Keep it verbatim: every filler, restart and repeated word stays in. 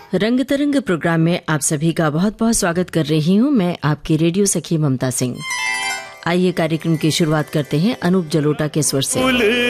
रंग तरंग प्रोग्राम में आप सभी का बहुत बहुत स्वागत कर रही हूँ मैं आपकी रेडियो सखी ममता सिंह। आइए कार्यक्रम की शुरुआत करते हैं अनूप जलोटा के स्वर से।